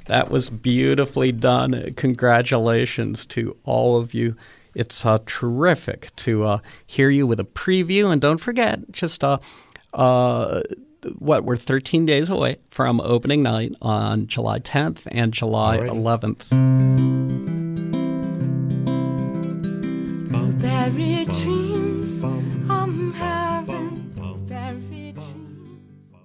That was beautifully done. Congratulations to all of you. It's terrific to hear you with a preview. And don't forget, just we're 13 days away from opening night on July 10th and July 11th. Blueberry dreams, I'm having blueberry dreams.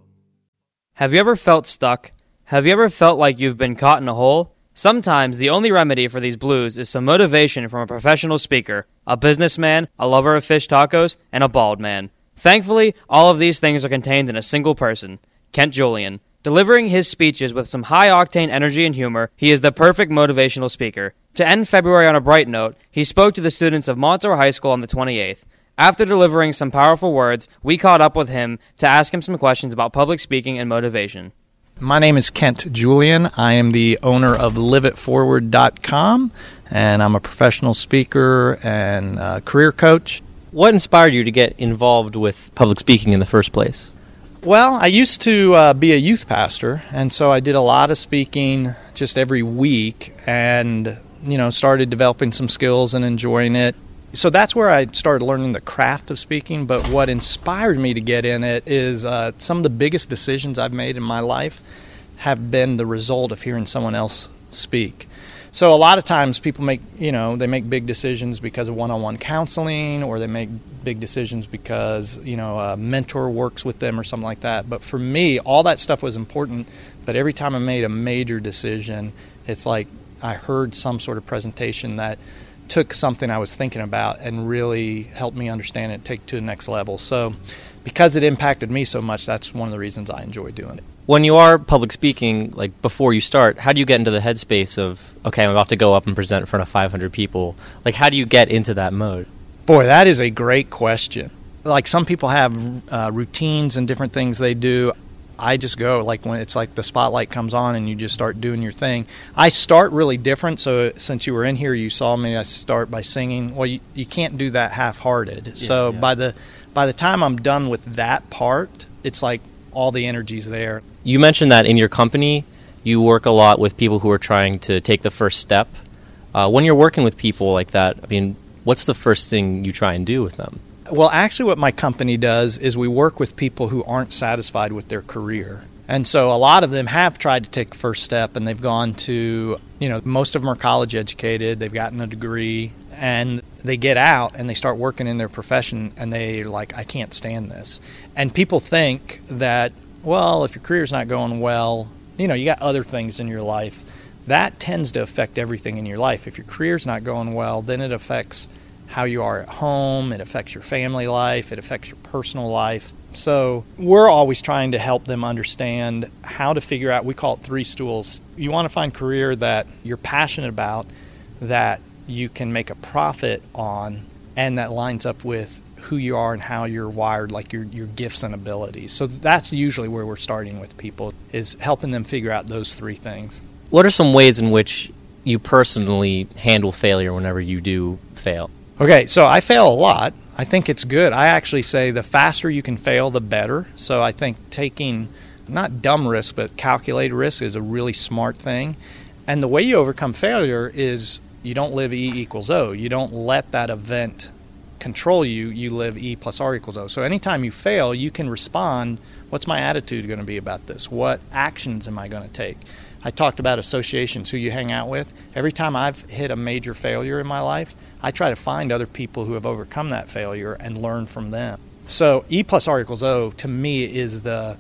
Have you ever felt stuck? Have you ever felt like you've been caught in a hole? Sometimes the only remedy for these blues is some motivation from a professional speaker, a businessman, a lover of fish tacos, and a bald man. Thankfully, all of these things are contained in a single person, Kent Julian. Delivering his speeches with some high-octane energy and humor, he is the perfect motivational speaker. To end February on a bright note, he spoke to the students of Montour High School on the 28th. After delivering some powerful words, we caught up with him to ask him some questions about public speaking and motivation. My name is Kent Julian. I am the owner of LiveItForward.com, and I'm a professional speaker and career coach. What inspired you to get involved with public speaking in the first place? Well, I used to be a youth pastor, and so I did a lot of speaking just every week and, started developing some skills and enjoying it. So that's where I started learning the craft of speaking, but what inspired me to get in it is some of the biggest decisions I've made in my life have been the result of hearing someone else speak. So a lot of times people make big decisions because of one-on-one counseling, or they make big decisions because, a mentor works with them or something like that. But for me, all that stuff was important, but every time I made a major decision, it's like I heard some sort of presentation that took something I was thinking about and really helped me understand it, take it to the next level. So because it impacted me so much, that's one of the reasons I enjoy doing it. When you are public speaking, like before you start, how do you get into the headspace of, okay, I'm about to go up and present in front of 500 people? Like, how do you get into that mode? Boy, that is a great question. Like, some people have routines and different things they do. I just go, like, when it's like the spotlight comes on and you just start doing your thing. I start really different, so since you were in here, you saw me, I start by singing. Well, you can't do that half-hearted. So by the time I'm done with that part, it's like all the energy's there. You mentioned that in your company, you work a lot with people who are trying to take the first step. When you're working with people like that, I mean, what's the first thing you try and do with them? Well, actually what my company does is we work with people who aren't satisfied with their career. And so a lot of them have tried to take the first step, and they've gone to, most of them are college educated, they've gotten a degree, and they get out and they start working in their profession, and they're like, I can't stand this. And people think that, well, if your career's not going well, you got other things in your life. That tends to affect everything in your life. If your career's not going well, then it affects how you are at home, it affects your family life, it affects your personal life. So we're always trying to help them understand how to figure out, we call it 3 stools. You want to find a career that you're passionate about, that you can make a profit on, and that lines up with who you are and how you're wired, like your gifts and abilities. So that's usually where we're starting with people, is helping them figure out those 3 things. What are some ways in which you personally handle failure whenever you do fail? Okay, so I fail a lot. I think it's good. I actually say the faster you can fail, the better. So I think taking not dumb risk, but calculated risk is a really smart thing. And the way you overcome failure is you don't live E equals O. You don't let that event control you. You live E plus R equals O. So anytime you fail, you can respond, what's my attitude going to be about this? What actions am I going to take? I talked about associations, who you hang out with. Every time I've hit a major failure in my life, I try to find other people who have overcome that failure and learn from them. So E plus R equals O, to me, is the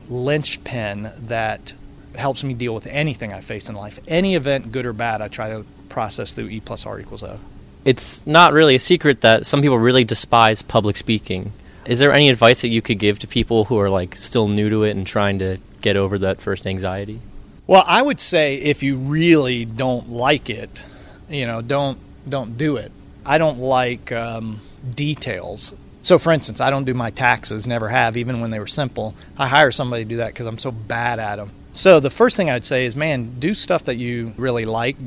linchpin that helps me deal with anything I face in life. Any event, good or bad, I try to process through E plus R equals O. It's not really a secret that some people really despise public speaking. Is there any advice that you could give to people who are like still new to it and trying to get over that first anxiety? Well, I would say if you really don't like it, don't do it. I don't like details. So, for instance, I don't do my taxes, never have, even when they were simple. I hire somebody to do that because I'm so bad at them. So the first thing I'd say is, man, do stuff that you really like.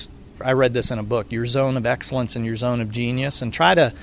I read this in a book, your zone of excellence and your zone of genius, and try to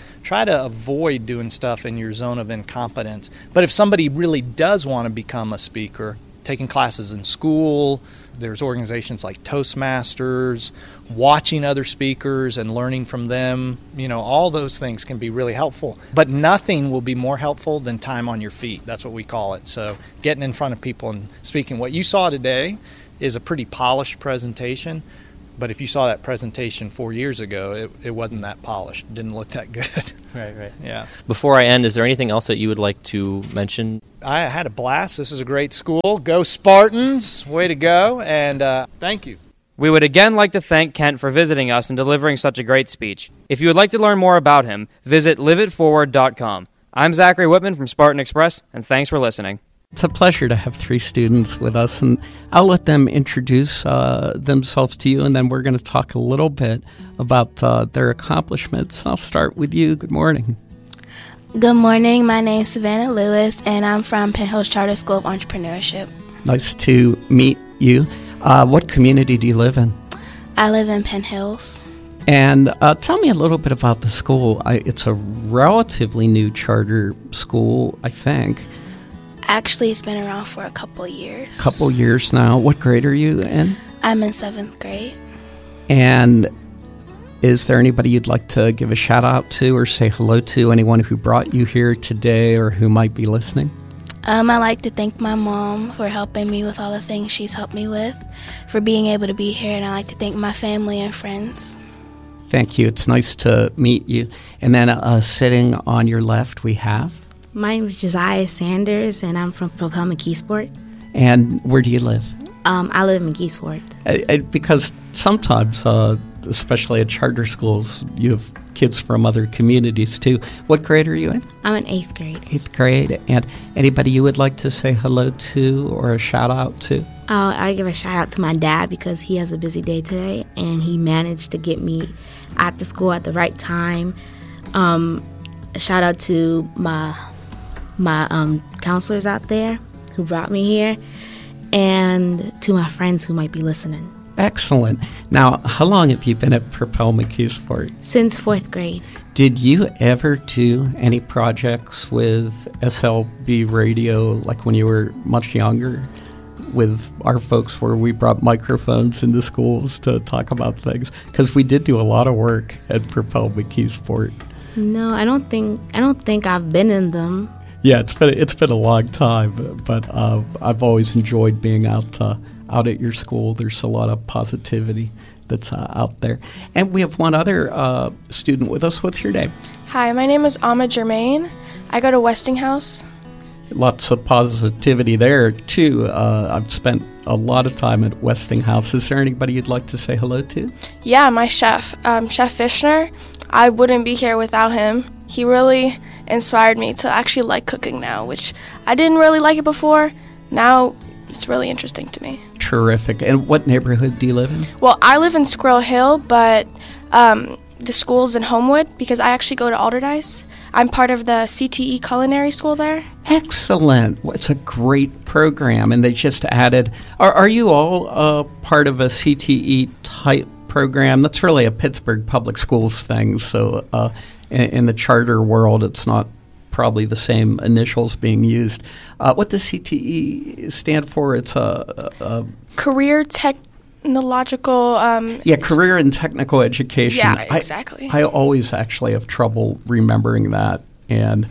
avoid doing stuff in your zone of incompetence. But if somebody really does want to become a speaker, taking classes in school. There's organizations like Toastmasters, watching other speakers and learning from them. All those things can be really helpful. But nothing will be more helpful than time on your feet. That's what we call it. So getting in front of people and speaking. What you saw today is a pretty polished presentation. But if you saw that presentation 4 years ago, it wasn't that polished. It didn't look that good. Right. Yeah. Before I end, is there anything else that you would like to mention? I had a blast. This is a great school. Go Spartans. Way to go. And thank you. We would again like to thank Kent for visiting us and delivering such a great speech. If you would like to learn more about him, visit liveitforward.com. I'm Zachary Whitman from Spartan Express, and thanks for listening. It's a pleasure to have 3 students with us, and I'll let them introduce themselves to you, and then we're going to talk a little bit about their accomplishments. I'll start with you. Good morning. Good morning. My name is Savannah Lewis, and I'm from Penn Hills Charter School of Entrepreneurship. Nice to meet you. What community do you live in? I live in Penn Hills. And tell me a little bit about the school. It's a relatively new charter school, I think. Actually, it's been around for a couple years. Couple years now. What grade are you in? I'm in 7th grade. And is there anybody you'd like to give a shout out to or say hello to? Anyone who brought you here today or who might be listening? I like to thank my mom for helping me with all the things she's helped me with, for being able to be here, and I like to thank my family and friends. Thank you. It's nice to meet you. And then sitting on your left, we have? My name is Josiah Sanders, and I'm from Propel McKeesport. And where do you live? I live in McKeesport. Because sometimes, especially at charter schools, you have kids from other communities too. What grade are you in? I'm in 8th grade. 8th grade. And anybody you would like to say hello to or a shout out to? I give a shout out to my dad because he has a busy day today, and he managed to get me at the school at the right time. A shout out to my counselors out there who brought me here, and to my friends who might be listening. Excellent. Now, how long have you been at Propel McKeesport? Since 4th grade. Did you ever do any projects with SLB radio, like when you were much younger, with our folks, where we brought microphones into schools to talk about things? Because we did do a lot of work at Propel McKeesport. No, I don't think I've been in them. Yeah, it's been a long time, but I've always enjoyed being out at your school. There's a lot of positivity that's out there. And we have one other student with us. What's your name? Hi, my name is Amma Germain. I go to Westinghouse. Lots of positivity there, too. I've spent a lot of time at Westinghouse. Is there anybody you'd like to say hello to? Yeah, my chef, Chef Fishner. I wouldn't be here without him. He really inspired me to actually like cooking now, which I didn't really like it before. Now it's really interesting to me. Terrific. And what neighborhood do you live in? Well, I live in Squirrel Hill, but the school's in Homewood because I actually go to Alderdice. I'm part of the CTE culinary school there. Excellent. Well, it's a great program, and they just added... Are you all part of a CTE type program? That's really a Pittsburgh Public Schools thing, so in the charter world, it's not probably the same initials being used. What does CTE stand for? It's a Career Technological... career and technical education. Yeah, exactly. I always actually have trouble remembering that, and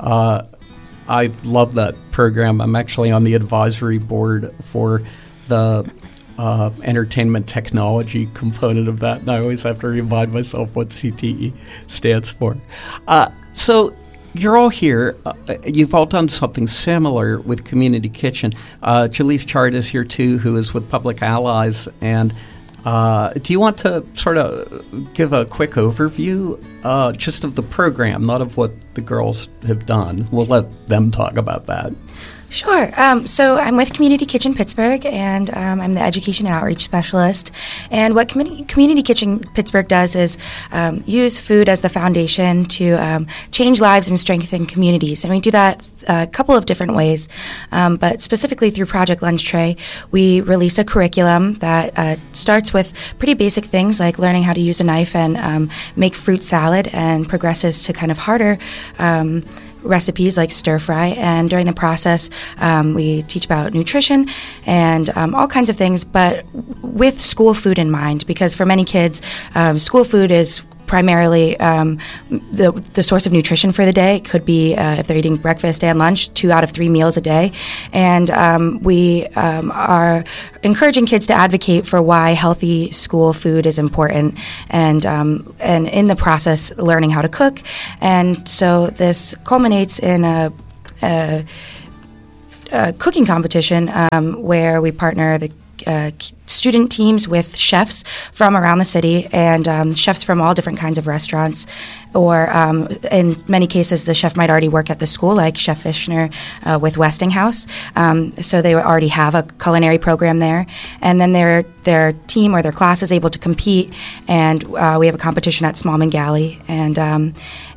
I love that program. I'm actually on the advisory board for the entertainment technology component of that, and I always have to remind myself what CTE stands for. So you're all here. You've all done something similar with Community Kitchen. Jaleese Chard is here too, who is with Public Allies. And do you want to sort of give a quick overview just of the program, not of what the girls have done? We'll let them talk about that. Sure. So I'm with Community Kitchen Pittsburgh, and I'm the Education and Outreach Specialist. And what Community Kitchen Pittsburgh does is use food as the foundation to change lives and strengthen communities. And we do that a couple of different ways, but specifically through Project Lunch Tray, we release a curriculum that starts with pretty basic things like learning how to use a knife and make fruit salad, and progresses to kind of harder recipes like stir fry, and during the process, we teach about nutrition and all kinds of things, but with school food in mind, because for many kids, school food is primarily the source of nutrition for the day. It could be, if they're eating breakfast and lunch, 2 out of 3 meals a day. And we are encouraging kids to advocate for why healthy school food is important, and in the process, learning how to cook. And so this culminates in a cooking competition where we partner the student teams with chefs from around the city, and chefs from all different kinds of restaurants, or in many cases the chef might already work at the school, like Chef Fishner with Westinghouse, so they already have a culinary program there, and then their team or their class is able to compete, and we have a competition at Smallman Galley, and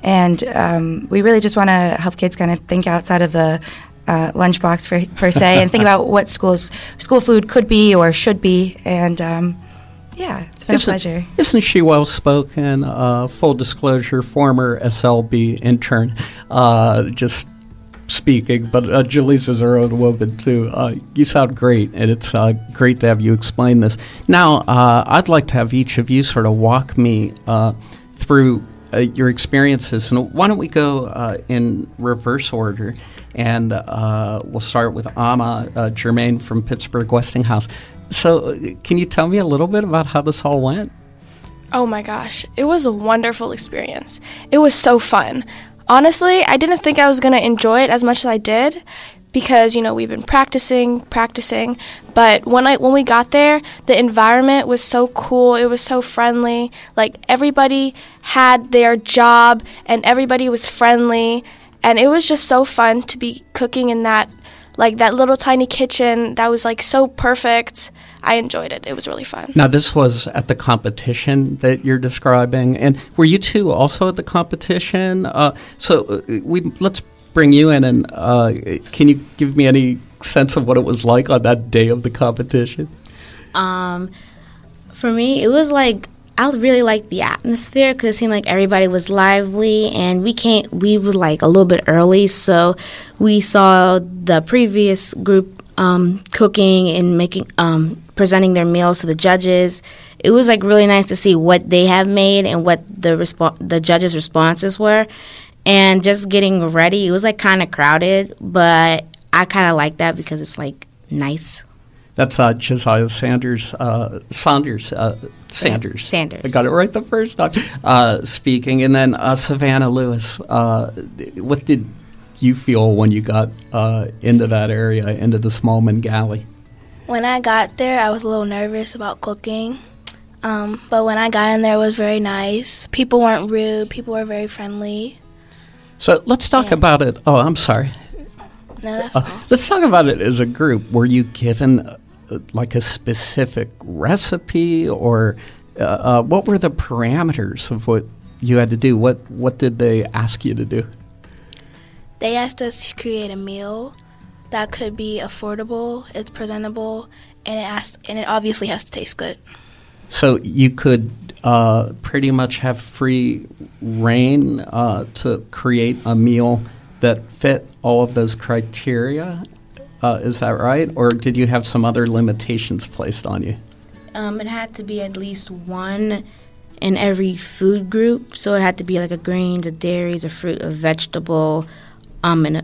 we really just want to help kids kind of think outside of the lunchbox per se, and think about what school food could be or should be, and it's been a pleasure. Isn't she well spoken? Full disclosure, former SLB intern, just speaking, but Jaleesa's her own woman too. You sound great, and it's great to have you explain this. Now, I'd like to have each of you sort of walk me through your experiences, and why don't we go in reverse order? And we'll start with Amma Germain from Pittsburgh Westinghouse. So can you tell me a little bit about how this all went? Oh my gosh, it was a wonderful experience. It was so fun. Honestly, I didn't think I was going to enjoy it as much as I did, because, we've been practicing, but when we got there, the environment was so cool, it was so friendly, like everybody had their job, and everybody was friendly, and it was just so fun to be cooking in that little tiny kitchen that was so perfect. I enjoyed it. It was really fun. Now, this was at the competition that you're describing, and were you two also at the competition? Let's bring you in, and can you give me any sense of what it was like on that day of the competition? For me, it was I really liked the atmosphere, because it seemed like everybody was lively, and we were a little bit early, so we saw the previous group cooking and making presenting their meals to the judges. It was really nice to see what they have made and what the judges' responses were. And just getting ready, it was kind of crowded, but I kind of like that because it's nice. That's Josiah Sanders. Sanders. I got it right the first time. Speaking, and then Savannah Lewis. What did you feel when you got into that area, into the Smallman Galley? When I got there, I was a little nervous about cooking, but when I got in there, it was very nice. People weren't rude. People were very friendly. So let's talk about it. Oh, I'm sorry. No, that's all. Let's talk about it as a group. Were you given a specific recipe, or what were the parameters of what you had to do? What did they ask you to do? They asked us to create a meal that could be affordable, it's presentable, and it obviously has to taste good. So you could pretty much have free reign to create a meal that fit all of those criteria. Is that right? Or did you have some other limitations placed on you? It had to be at least one in every food group. So it had to be a grains, a dairies, a fruit, a vegetable, and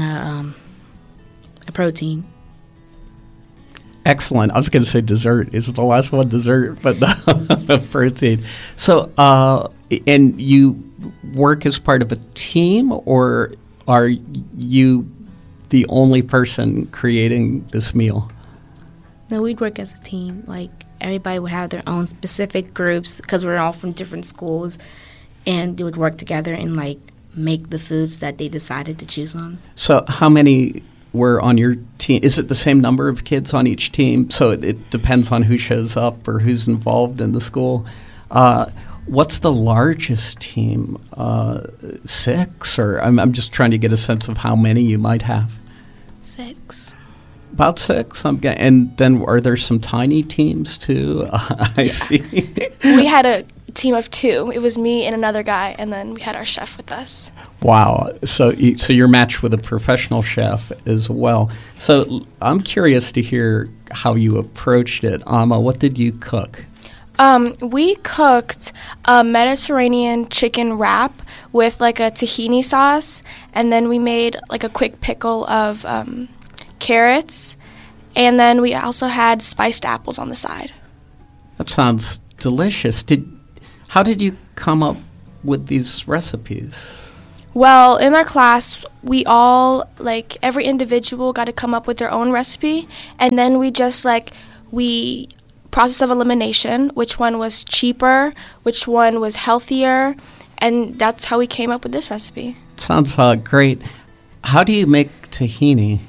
a protein. Excellent. I was going to say dessert. Is the last one dessert, but protein. So, and you work as part of a team, or are you the only person creating this meal? No, we'd work as a team. Everybody would have their own specific groups, because we're all from different schools, and they would work together and make the foods that they decided to choose on. So how many were on your team? Is it the same number of kids on each team? So it depends on who shows up or who's involved in the school. What's the largest team? 6? Or I'm just trying to get a sense of how many you might have. 6. About 6. And then are there some tiny teams too? I see. We had a team of 2. It was me and another guy, and then we had our chef with us. Wow. So you're matched with a professional chef as well. So I'm curious to hear how you approached it. Amma, what did you cook? We cooked a Mediterranean chicken wrap with like a tahini sauce, and then we made like a quick pickle of carrots, and then we also had spiced apples on the side. That sounds delicious. How did you come up with these recipes? Well, in our class, we all, like, every individual got to come up with their own recipe, and then we process of elimination, which one was cheaper, which one was healthier, and that's how we came up with this recipe. Sounds great. How do you make tahini?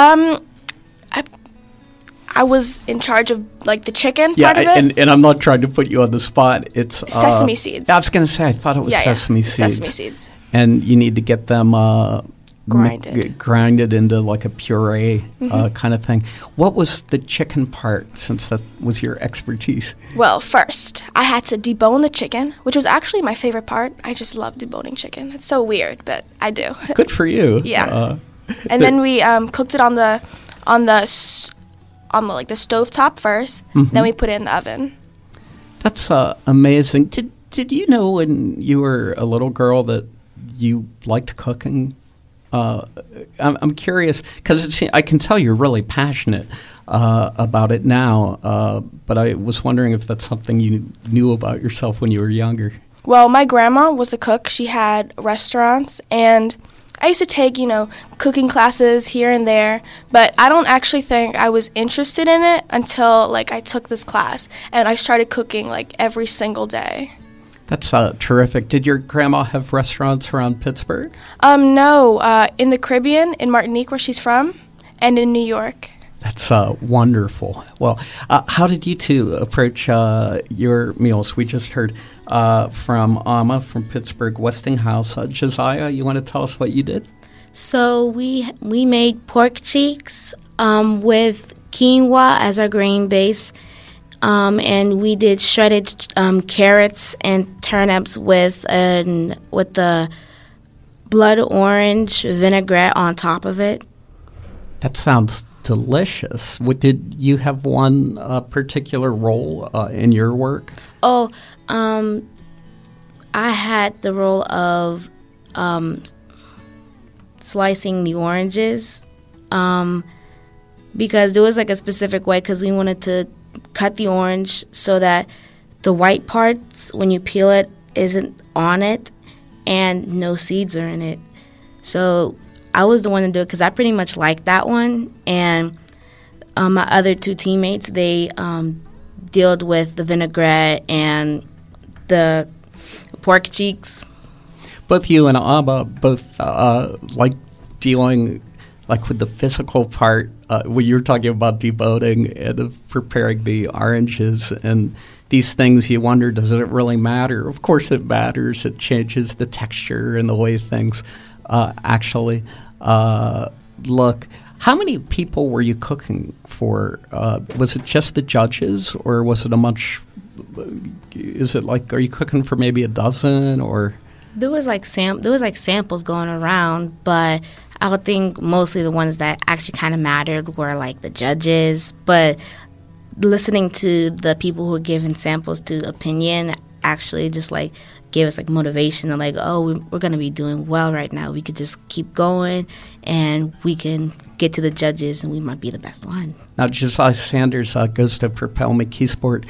I was in charge of, like, the chicken part of it. And I'm not trying to put you on the spot. It's sesame seeds. I was going to say, I thought it was sesame seeds. Sesame seeds. And you need to get them grinded into like a puree kind of thing. What was the chicken part, since that was your expertise? Well, first, I had to debone the chicken, which was actually my favorite part. I just love deboning chicken. It's so weird, but I do. Good for you. Yeah. And then we cooked it on the stovetop first. Then we put it in the oven. That's amazing. Did you know when you were a little girl that you liked cooking? I'm curious because I can tell you're really passionate about it now, but I was wondering if that's something you knew about yourself when you were younger. Well, my grandma was a cook. She had restaurants, and I used to take, cooking classes here and there, but I don't actually think I was interested in it until, I took this class, and I started cooking, every single day. That's terrific. Did your grandma have restaurants around Pittsburgh? No, in the Caribbean, in Martinique, where she's from, and in New York. That's wonderful. Well, how did you two approach your meals? We just heard from Amma from Pittsburgh Westinghouse. Josiah, you want to tell us what you did? So we made pork cheeks with quinoa as our grain base, and we did shredded carrots and turnips with the blood orange vinaigrette on top of it. That sounds delicious. Did you have one particular role in your work? Oh, I had the role of slicing the oranges because there was a specific way because we wanted to cut the orange so that the white parts, when you peel it, isn't on it and no seeds are in it. So I was the one to do it because I pretty much liked that one. And my other two teammates, they dealt with the vinaigrette and the pork cheeks. Both you and Amma like dealing with the physical part when you were talking about deboning and of preparing the oranges and these things. You wonder, does it really matter? Of course it matters. It changes the texture and the way things actually look. How many people were you cooking for? Was it just the judges, or was it are you cooking for maybe a dozen, or? There was samples going around, but I would think mostly the ones that actually kind of mattered were the judges. But listening to the people who were giving samples to opinion actually just gave us motivation and we're going to be doing well right now. We could just keep going and we can get to the judges and we might be the best one. Now, Josiah Sanders goes to Propel McKeesport.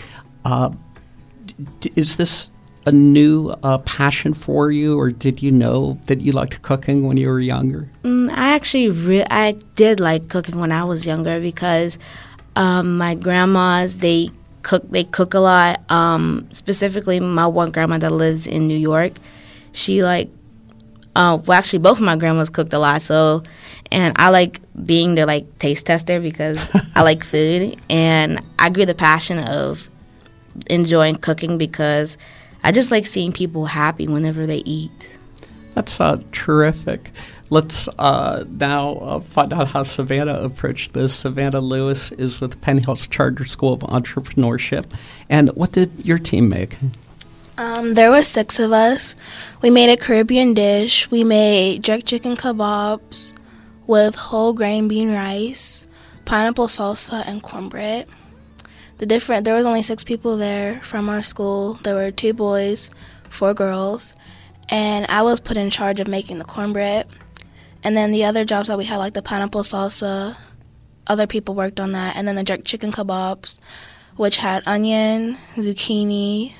Is this a new passion for you, or did you know that you liked cooking when you were younger? I did like cooking when I was younger because my grandmas, they cook a lot. Specifically, my one grandma that lives in New York, she both of my grandmas cooked a lot. So, and I like being their taste tester because I like food, and I grew the passion of enjoying cooking because I just like seeing people happy whenever they eat. That's terrific. Let's now find out how Savannah approached this. Savannah Lewis is with Penn Hills Charter School of Entrepreneurship. And what did your team make? There was 6 of us. We made a Caribbean dish. We made jerk chicken kebabs with whole grain bean rice, pineapple salsa, and cornbread. There was only 6 people there from our school. There were 2 boys, 4 girls, and I was put in charge of making the cornbread. And then the other jobs that we had, like the pineapple salsa, other people worked on that. And then the jerk chicken kebabs, which had onion, zucchini,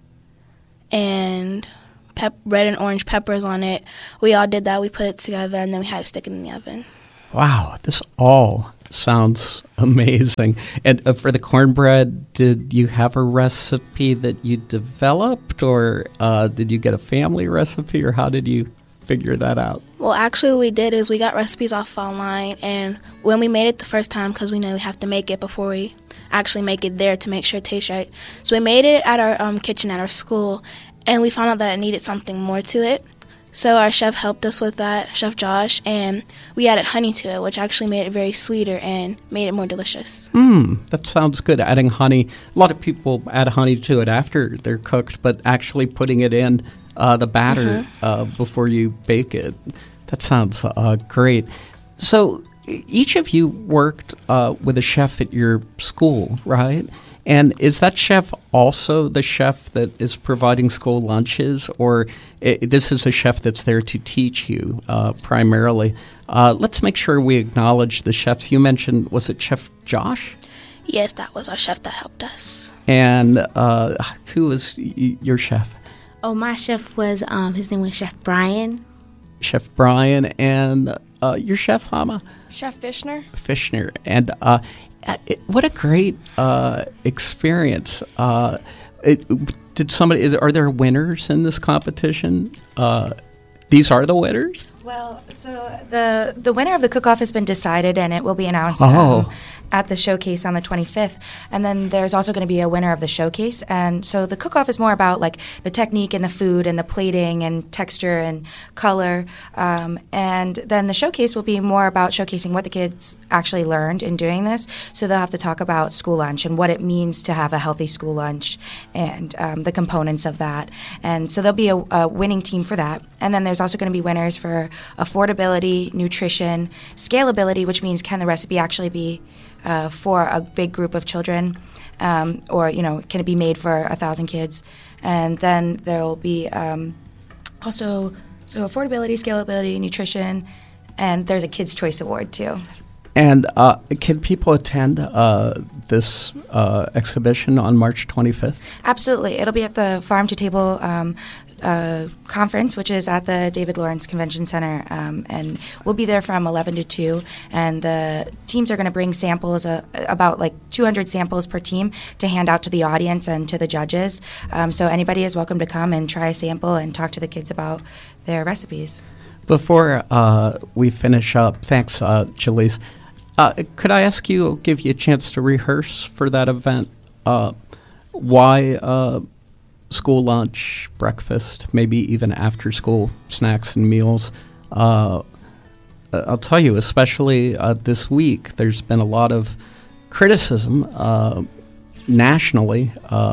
and red and orange peppers on it. We all did that. We put it together, and then we had to stick it in the oven. Wow, this all sounds amazing. And for the cornbread, did you have a recipe that you developed, or did you get a family recipe, or how did you figure that out? Well, actually what we did is we got recipes off online, and when we made it the first time, because we know we have to make it before we actually make it there to make sure it tastes right. So we made it at our kitchen at our school, and we found out that it needed something more to it. So our chef helped us with that, Chef Josh, and we added honey to it, which actually made it very sweeter and made it more delicious. That sounds good, adding honey. A lot of people add honey to it after they're cooked, but actually putting it in the batter before you bake it. That sounds great. So each of you worked with a chef at your school, right? And is that chef also the chef that is providing school lunches, or this is a chef that's there to teach you primarily? Let's make sure we acknowledge the chefs. You mentioned, was it Chef Josh? Yes, that was our chef that helped us. And who was your chef? Oh, my chef was, his name was Chef Brian. Chef Brian. And your chef, Hama? Chef Fishner. Fishner. And what a great experience. Are there winners in this competition? These are the winners? Well, so the winner of the cook-off has been decided, and it will be announced at the showcase on the 25th. And then there's also going to be a winner of the showcase. And so the cook-off is more about like the technique and the food and the plating and texture and color. And then the showcase will be more about showcasing what the kids actually learned in doing this. So they'll have to talk about school lunch and what it means to have a healthy school lunch and the components of that. And so there'll be a winning team for that. And then there's also going to be winners for affordability, nutrition, scalability, which means can the recipe actually be for a big group of children, or can it be made for 1,000 kids? And then there will be also affordability, scalability, nutrition, and there's a Kids' Choice Award too. And can people attend this exhibition on March 25th? Absolutely. It'll be at the Farm to Table conference, which is at the David Lawrence Convention Center, and we'll be there from 11 to 2, and the teams are going to bring samples, about like 200 samples per team, to hand out to the audience and to the judges. So anybody is welcome to come and try a sample and talk to the kids about their recipes. Before we finish up, thanks, Jalise. Could I ask you, give you a chance to rehearse for that event, why school lunch, breakfast, maybe even after-school snacks and meals? I'll tell you, especially this week, there's been a lot of criticism nationally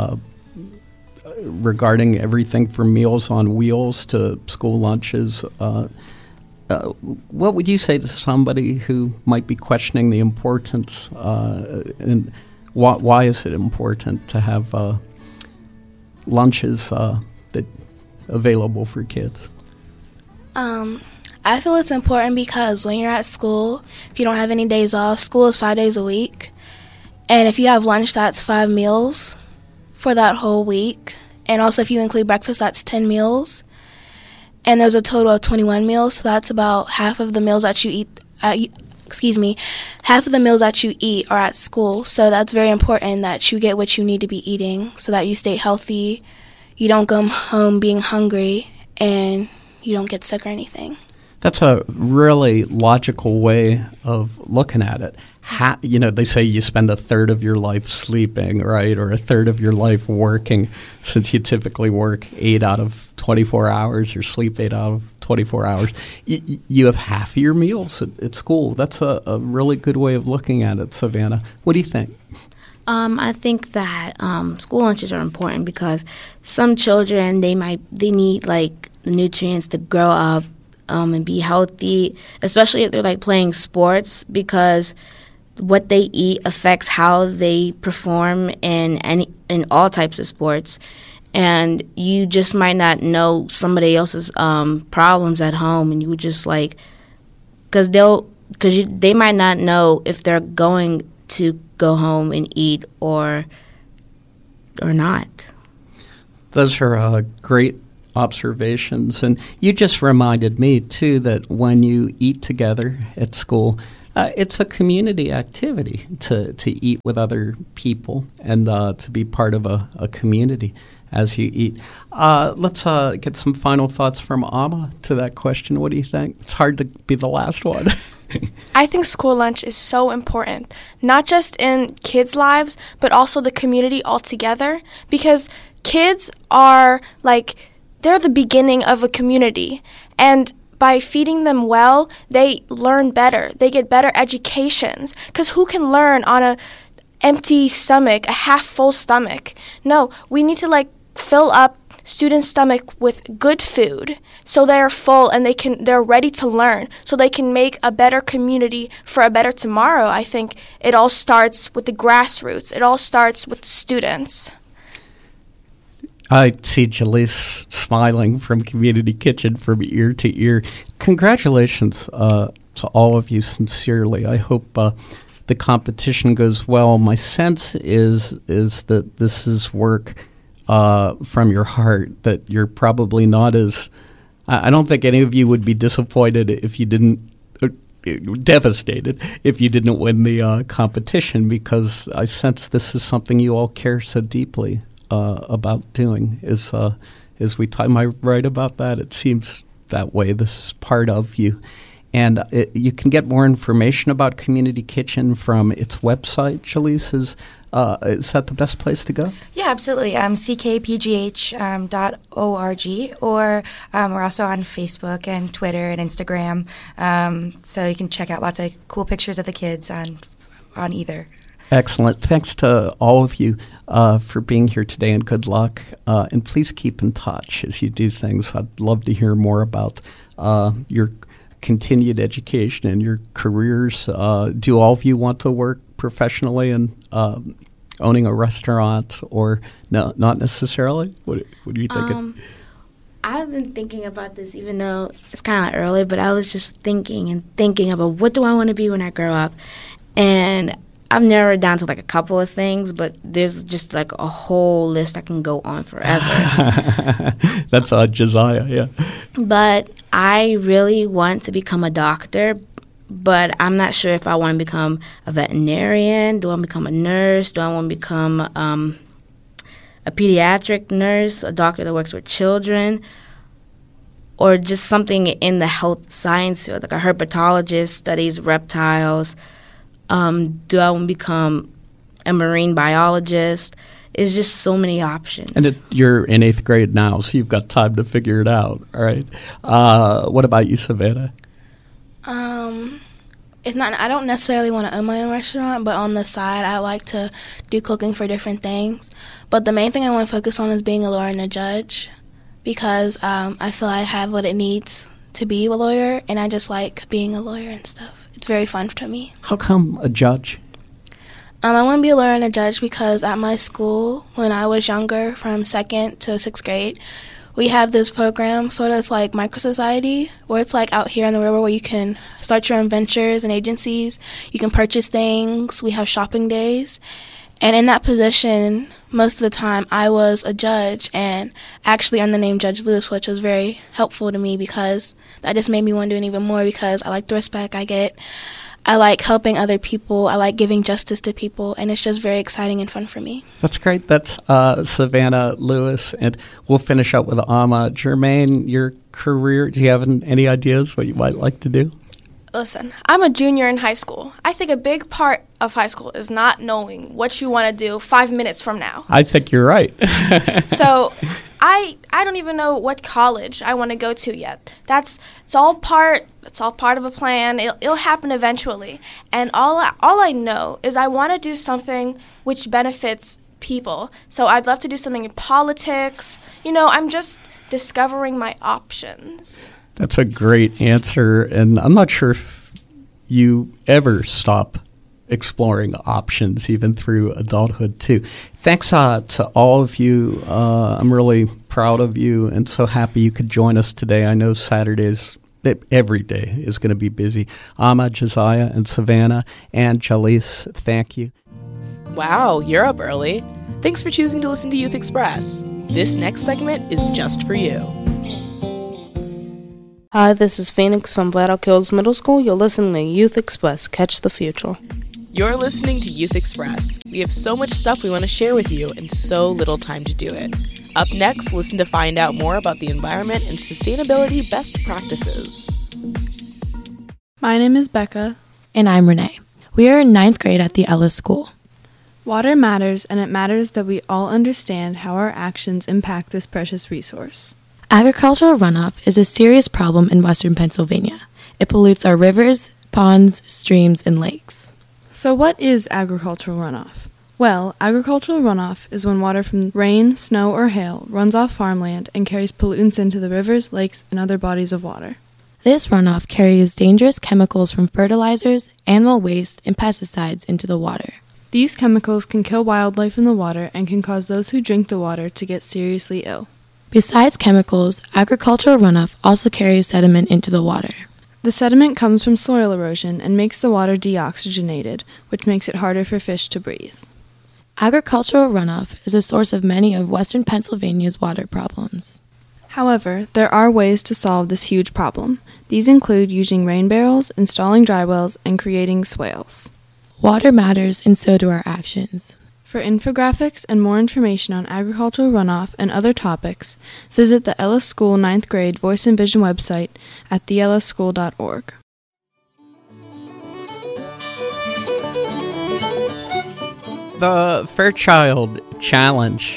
regarding everything from Meals on Wheels to school lunches. What would you say to somebody who might be questioning the importance and why is it important to have lunches that available for kids? I feel it's important because when you're at school, if you don't have any days off, school is 5 days a week. And if you have lunch, that's 5 meals for that whole week. And also if you include breakfast, that's 10 meals. And there's a total of 21 meals, so that's about half of the meals that you eat. Half of the meals that you eat are at school. So that's very important that you get what you need to be eating so that you stay healthy, you don't come home being hungry, and you don't get sick or anything. That's a really logical way of looking at it. They say you spend a third of your life sleeping, right, or a third of your life working, since you typically work 8 out of 24 hours or sleep 8 out of 24 hours. You have half of your meals at school. That's a really good way of looking at it, Savannah. What do you think? I think that school lunches are important because some children they need like the nutrients to grow up and be healthy, especially if they're like playing sports, because what they eat affects how they perform in all types of sports. And you just might not know somebody else's problems at home, and you would just like, because they might not know if they're going to go home and eat or not. Those are great observations, and you just reminded me too that when you eat together at school, it's a community activity to eat with other people and to be part of a community as you eat. Let's get some final thoughts from Amma to that question. What do you think? It's hard to be the last one. I think school lunch is so important, not just in kids' lives, but also the community altogether, because kids are they're the beginning of a community, and by feeding them well, they learn better. They get better educations, because who can learn on a empty stomach, a half-full stomach? No, we need to fill up students' stomach with good food so they're full and they're ready to learn, so they can make a better community for a better tomorrow. I think it all starts with the grassroots. It all starts with the students. I see Jaleese smiling from Community Kitchen from ear to ear. Congratulations to all of you, sincerely. I hope the competition goes well. My sense is that this is work from your heart, that you're probably not as... I don't think any of you would be disappointed if you didn't... devastated if you didn't win the competition, because I sense this is something you all care so deeply about doing. Am I right about that? It seems that way. This is part of you. And you can get more information about Community Kitchen from its website. Jaleese, is that the best place to go? Yeah, absolutely. ckpgh.org, or we're also on Facebook and Twitter and Instagram. So you can check out lots of cool pictures of the kids on either. Excellent. Thanks to all of you for being here today, and good luck. And please keep in touch as you do things. I'd love to hear more about your continued education and your careers. Do all of you want to work professionally in owning a restaurant, or no, not necessarily? What are you thinking? I've been thinking about this, even though it's kind of early, but I was just thinking about what do I want to be when I grow up. And I've narrowed down to a couple of things, but there's just a whole list that can go on forever. That's Josiah, yeah. But I really want to become a doctor, but I'm not sure if I want to become a veterinarian. Do I want to become a nurse? Do I want to become a pediatric nurse, a doctor that works with children, or just something in the health science field, like a herpetologist, studies reptiles? Do I want to become a marine biologist? It's just so many options. And you're in 8th grade now, so you've got time to figure it out, all right? What about you, Savannah? It's not. I don't necessarily want to own my own restaurant, but on the side, I like to do cooking for different things. But the main thing I want to focus on is being a lawyer and a judge, because I feel I have what it needs to be a lawyer, and I just like being a lawyer and stuff. It's very fun to me. How come a judge? I want to be a lawyer and a judge because at my school, when I was younger, from 2nd to 6th grade, we have this program, sort of like Micro Society, where it's out here in the real world, where you can start your own ventures and agencies. You can purchase things. We have shopping days. And in that position, most of the time, I was a judge and actually earned the name Judge Lewis, which was very helpful to me because that just made me want to do it even more, because I like the respect I get. I like helping other people. I like giving justice to people, and it's just very exciting and fun for me. That's great. That's Savannah Lewis, and we'll finish up with Amma. Jermaine, your career, do you have any ideas what you might like to do? Listen, I'm a junior in high school. I think a big part of high school is not knowing what you want to do 5 minutes from now. I think you're right. So I don't even know what college I want to go to yet. It's all part of a plan. It'll happen eventually. And all I know is I want to do something which benefits people. So I'd love to do something in politics. I'm just discovering my options. That's a great answer, and I'm not sure if you ever stop exploring options, even through adulthood, too. Thanks to all of you. I'm really proud of you and so happy you could join us today. I know Saturdays, every day is going to be busy. Amma, Josiah, and Savannah, and Jalise, thank you. Wow, you're up early. Thanks for choosing to listen to Youth Express. This next segment is just for you. Hi, this is Phoenix from Bladdock Hills Middle School. You're listening to Youth Express. Catch the future. You're listening to Youth Express. We have so much stuff we want to share with you and so little time to do it. Up next, listen to find out more about the environment and sustainability best practices. My name is Becca. And I'm Renee. We are in 9th grade at the Ellis School. Water matters, and it matters that we all understand how our actions impact this precious resource. Agricultural runoff is a serious problem in western Pennsylvania. It pollutes our rivers, ponds, streams, and lakes. So what is agricultural runoff? Well, agricultural runoff is when water from rain, snow, or hail runs off farmland and carries pollutants into the rivers, lakes, and other bodies of water. This runoff carries dangerous chemicals from fertilizers, animal waste, and pesticides into the water. These chemicals can kill wildlife in the water and can cause those who drink the water to get seriously ill. Besides chemicals, agricultural runoff also carries sediment into the water. The sediment comes from soil erosion and makes the water deoxygenated, which makes it harder for fish to breathe. Agricultural runoff is a source of many of western Pennsylvania's water problems. However, there are ways to solve this huge problem. These include using rain barrels, installing dry wells, and creating swales. Water matters, and so do our actions. For infographics and more information on agricultural runoff and other topics, visit the Ellis School 9th grade Voice and Vision website at theelisschool.org. The Fairchild Challenge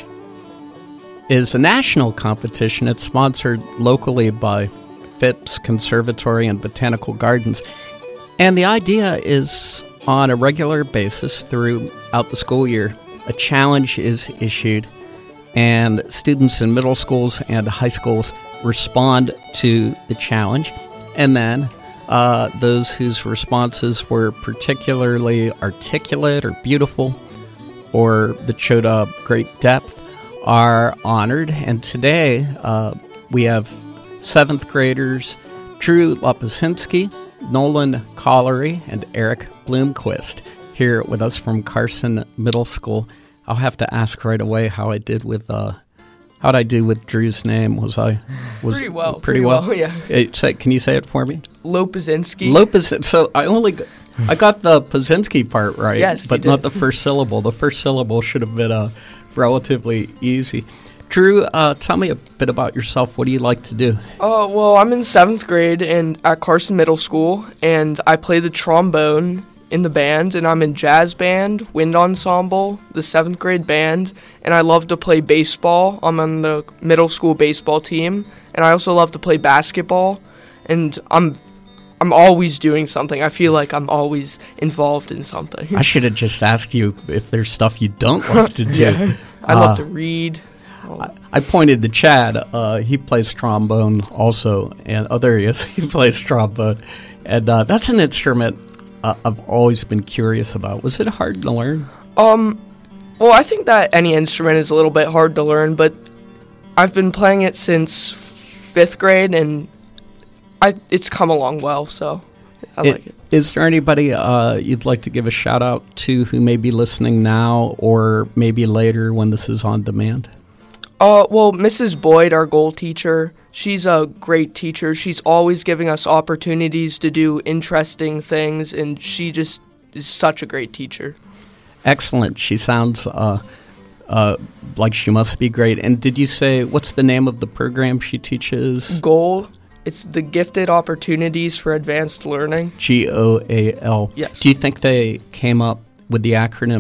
is a national competition. It's sponsored locally by Phipps Conservatory and Botanical Gardens. And the idea is on a regular basis throughout the school year, a challenge is issued, and students in middle schools and high schools respond to the challenge. And then those whose responses were particularly articulate or beautiful or that showed a great depth are honored. And today we have 7th graders Drew Lopasinski, Nolan Collery, and Eric Bloomquist here with us from Carson Middle School. I'll have to ask right away how I did with how'd I do with Drew's name? Was pretty well? Pretty well, yeah. Can you say it for me? Lopasinski. So I got the Pazinski part right, yes, but not the first syllable. The first syllable should have been relatively easy. Drew, tell me a bit about yourself. What do you like to do? Well, I'm in 7th grade and at Carson Middle School, and I play the trombone in the band, and I'm in jazz band, wind ensemble, the 7th grade band, and I love to play baseball. I'm on the middle school baseball team, and I also love to play basketball, and I'm always doing something. I feel like I'm always involved in something. I should have just asked you if there's stuff you don't like to do. Yeah. I love to read. I pointed to Chad. He plays trombone also, and there he is. He plays trombone. And that's an instrument I've always been curious about. Was it hard to learn? Well, I think that any instrument is a little bit hard to learn, but I've been playing it since 5th grade, and it's come along well, so I like it. Is there anybody you'd like to give a shout-out to who may be listening now or maybe later when this is on demand? Well, Mrs. Boyd, our goal teacher, she's a great teacher. She's always giving us opportunities to do interesting things, and she just is such a great teacher. Excellent. She sounds like she must be great. And did you say, what's the name of the program she teaches? GOAL. It's the Gifted Opportunities for Advanced Learning. GOAL. Yes. Do you think they came up with the acronym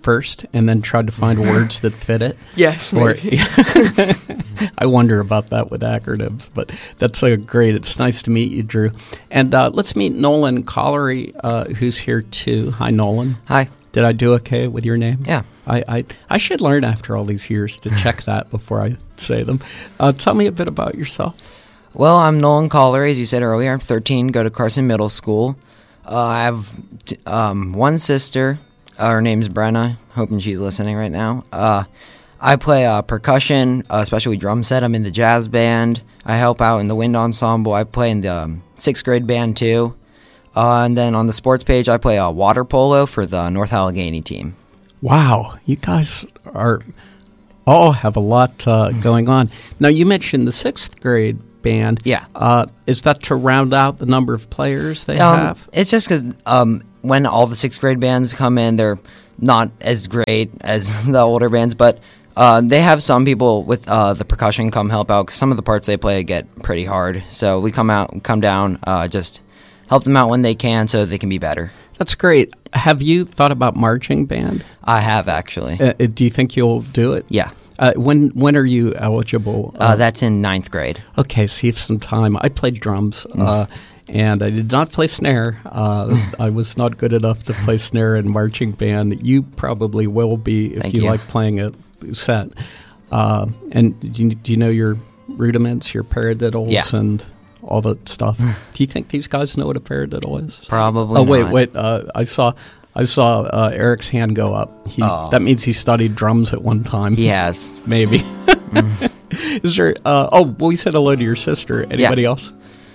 first and then tried to find words that fit it? Yes, maybe. I wonder about that with acronyms, but that's great. It's nice to meet you, Drew. And let's meet Nolan Collery, who's here too. Hi, Nolan. Hi. Did I do okay with your name? Yeah. I should learn after all these years to check that before I say them. Tell me a bit about yourself. Well, I'm Nolan Collery, as you said earlier. I'm 13, go to Carson Middle School. I have one sister. Her name's Brenna. Hoping she's listening right now. I play percussion, especially drum set. I'm in the jazz band. I help out in the wind ensemble. I play in the 6th grade band too. And then on the sports page, I play water polo for the North Allegheny team. Wow, you guys all have a lot going on. Now, you mentioned the 6th grade band. Yeah. Is that to round out the number of players they have? It's just because when all the 6th grade bands come in, they're not as great as the older bands, but they have some people with the percussion come help out, 'cause some of the parts they play get pretty hard. So we come down, just help them out when they can so they can be better. That's great. Have you thought about marching band? I have, actually. Do you think you'll do it? Yeah. When are you eligible? That's in 9th grade. Okay, so you have some time. I played drums, and I did not play snare. I was not good enough to play snare in marching band. You probably will be if you like playing a set. And do you know your rudiments, your paradiddles, and all that stuff? Do you think these guys know what a paradiddle is? Probably. Oh, wait. I saw Eric's hand go up. That means he studied drums at one time. He has. Maybe. Is there... we said hello to your sister. Anybody else?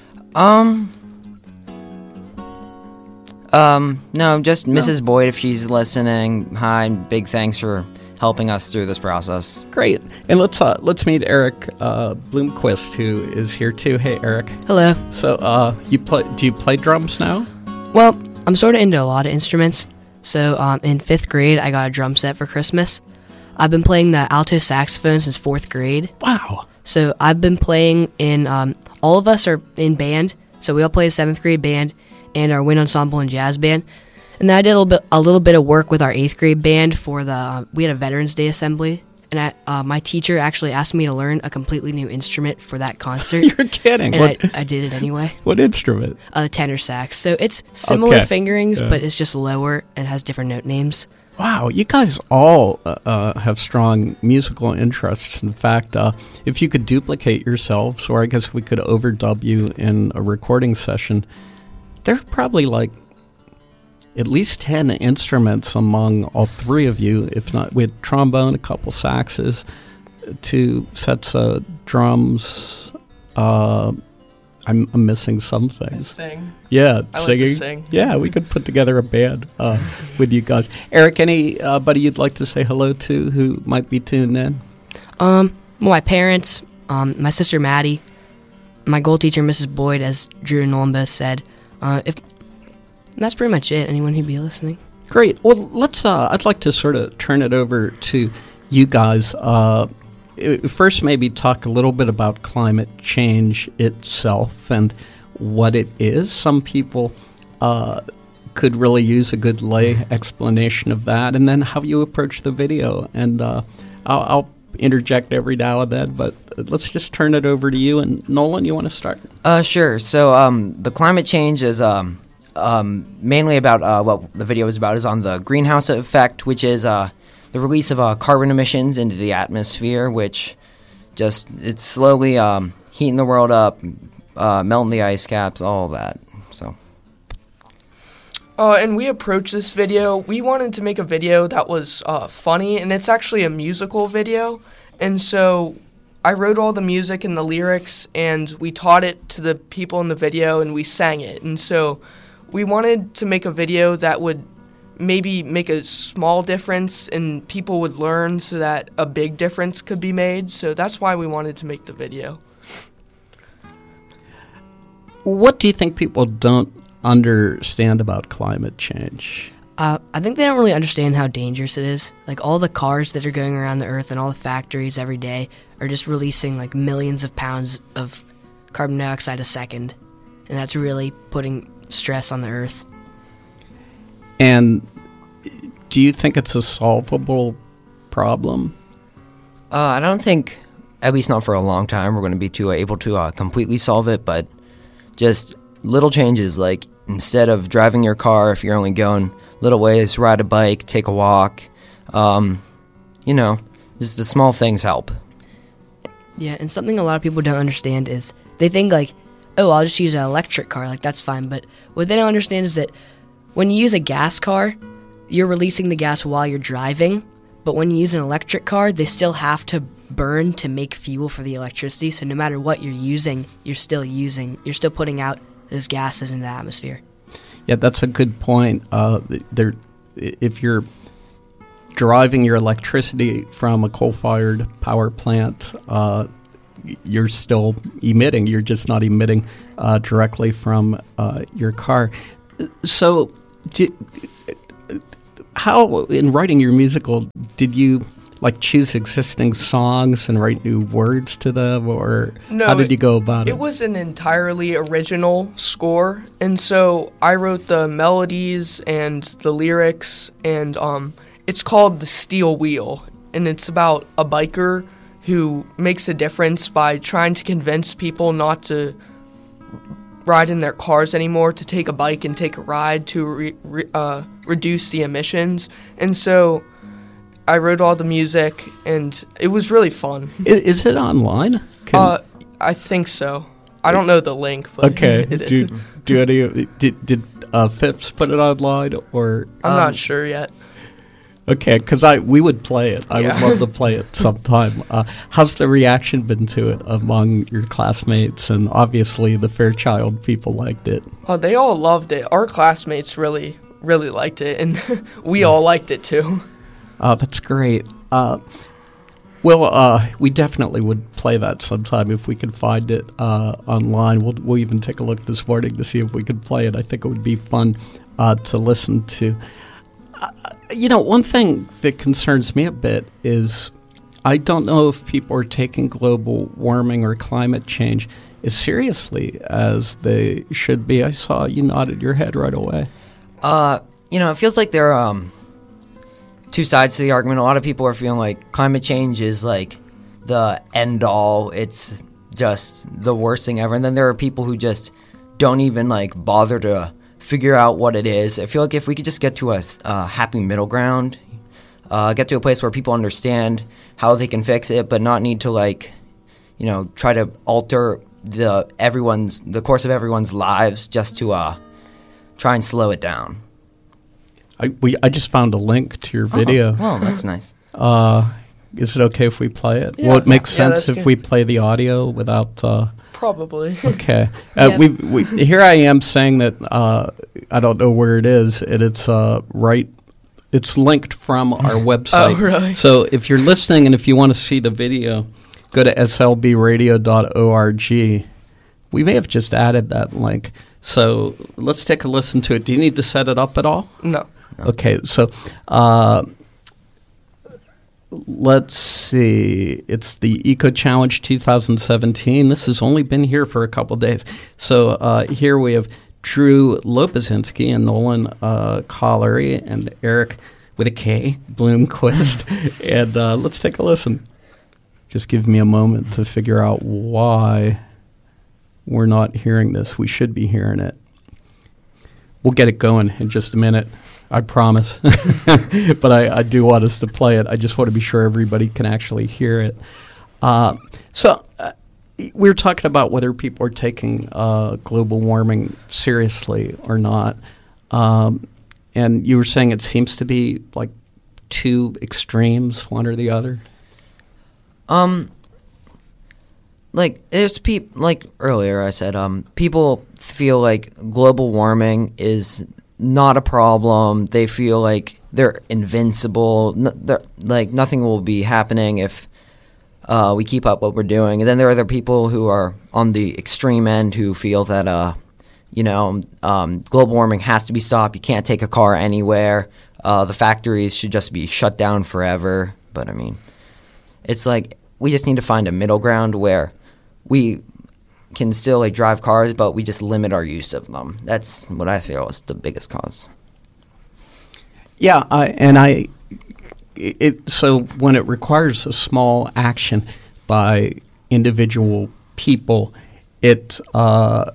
No, just Mrs. Boyd, if she's listening. Hi, big thanks for helping us through this process. Great. And let's meet Eric Bloomquist, who is here too. Hey, Eric. Hello. So, do you play drums now? Well, I'm sort of into a lot of instruments. So, in 5th grade, I got a drum set for Christmas. I've been playing the alto saxophone since 4th grade. Wow. So, I've been playing in, all of us are in band. So, we all play a 7th grade band and our wind ensemble and jazz band. And then I did a little bit of work with our 8th grade band for we had a Veterans Day assembly. And my teacher actually asked me to learn a completely new instrument for that concert. You're kidding. And I did it anyway. What instrument? Tenor sax. So it's similar fingerings, but it's just lower and has different note names. Wow, you guys all have strong musical interests. In fact, if you could duplicate yourselves, or I guess we could overdub you in a recording session, there are probably at least 10 instruments among all three of you, if not with trombone, a couple saxes, 2 sets of drums. I'm missing some things. Sing. Yeah, I singing. like to sing. Yeah, we could put together a band with you guys. Eric, anybody you'd like to say hello to who might be tuned in? My parents, my sister Maddie, my gold teacher Mrs. Boyd, as Drew and Nolan both said. That's pretty much it. Anyone who'd be listening. Great. Well, let's. I'd like to sort of turn it over to you guys. First, maybe talk a little bit about climate change itself and what it is. Some people could really use a good lay explanation of that, and then how you approach the video. And I'll interject every now and then, but let's just turn it over to you. And Nolan, you want to start? Sure. So the climate change is mainly about what the video is about is on the greenhouse effect, which is the release of carbon emissions into the atmosphere, which it's slowly heating the world up, melting the ice caps, all that. So. And we approached this video. We wanted to make a video that was funny, and it's actually a musical video. And so I wrote all the music and the lyrics, and we taught it to the people in the video, and we sang it. And so we wanted to make a video that would maybe make a small difference and people would learn so that a big difference could be made. So that's why we wanted to make the video. What do you think people don't understand about climate change? I think they don't really understand how dangerous it is. Like, all the cars that are going around the earth and all the factories every day are just releasing like millions of pounds of carbon dioxide a second. And that's really putting stress on the earth. And Do you think it's a solvable problem? I don't think, at least not for a long time, we're going to be able to completely solve it, but just little changes, like instead of driving your car, if you're only going little ways, ride a bike, take a walk. Just the small things help. Yeah, and something a lot of people don't understand is they think like, oh, I'll just use an electric car, like that's fine. But what they don't understand is that when you use a gas car, you're releasing the gas while you're driving. But when you use an electric car, they still have to burn to make fuel for the electricity. So no matter what you're using, you're still putting out those gases into the atmosphere. Yeah, that's a good point. If you're driving your electricity from a coal-fired power plant, you're still emitting. You're just not emitting directly from your car. So, how, in writing your musical, did you choose existing songs and write new words to them, or how did you go about it? It was an entirely original score, and so I wrote the melodies and the lyrics, and it's called The Steel Wheel, and it's about a biker who makes a difference by trying to convince people not to ride in their cars anymore, to take a bike and take a ride to reduce the emissions. And so I wrote all the music, and it was really fun. Is it online? I think so. I don't know the link, but okay. it is. Did Phipps put it online, or I'm not sure yet. Okay, because we would play it. I would love to play it sometime. How's the reaction been to it among your classmates? And obviously the Fairchild people liked it. Oh, they all loved it. Our classmates really, really liked it, and we all liked it too. Oh, that's great. We definitely would play that sometime if we could find it online. We'll even take a look this morning to see if we could play it. I think it would be fun to listen to. One thing that concerns me a bit is I don't know if people are taking global warming or climate change as seriously as they should be. I saw you nodded your head right away. It feels like there are two sides to the argument. A lot of people are feeling like climate change is like the end all. It's just the worst thing ever. And then there are people who just don't even bother to figure out what it is. I feel like if we could just get to a happy middle ground, get to a place where people understand how they can fix it, but not need to try to alter the course of everyone's lives just to try and slow it down. I just found a link to your video. Oh, that's nice. Is it okay if we play it? Yeah. Will it make sense if good. we play the audio without... Probably. Okay. We here I am saying that I don't know where it is, and it's it's linked from our website. Oh, really? So if you're listening and if you want to see the video, go to slbradio.org. We may have just added that link. So let's take a listen to it. Do you need to set it up at all? No. Okay, so let's see. It's the Eco Challenge 2017. This has only been here for a couple days. So here we have Drew Lopazinski and Nolan Collery and Eric with a K, Bloomquist. And let's take a listen. Just give me a moment to figure out why we're not hearing this. We should be hearing it. We'll get it going in just a minute. I promise. But I do want us to play it. I just want to be sure everybody can actually hear it. So we were talking about whether people are taking global warming seriously or not. And you were saying it seems to be two extremes, one or the other. There's earlier I said, people feel like global warming is not a problem. They feel like they're invincible. Nothing will be happening if we keep up what we're doing. And then there are other people who are on the extreme end who feel that, global warming has to be stopped. You can't take a car anywhere. The factories should just be shut down forever. But, it's we just need to find a middle ground where we can still drive cars, but we just limit our use of them. That's what I feel is the biggest cause. Yeah, so when it requires a small action by individual people, that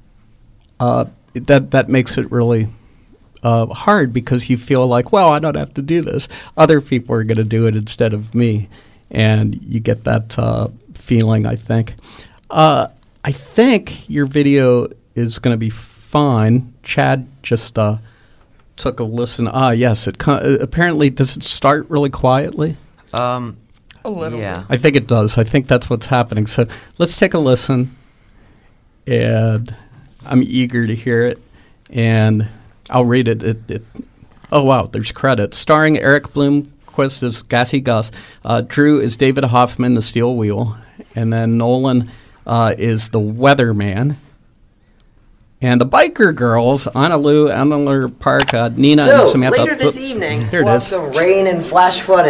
makes it really hard, because you feel like, well, I don't have to do this. Other people are going to do it instead of me, and you get that feeling, I think. I think your video is going to be fine. Chad just took a listen. Yes. Apparently, does it start really quietly? A little. Yeah. I think it does. I think that's what's happening. So let's take a listen, and I'm eager to hear it, and I'll read it. Oh, wow, there's credits. Starring Eric Bloomquist as Gassy Gus. Drew is David Hoffman, the Steel Wheel. And then Nolan is the Weatherman. And the Biker Girls, Anna Lou, Annalur Park, Nina, and Samantha. Later this evening, There it we'll have is. some rain and flash footage.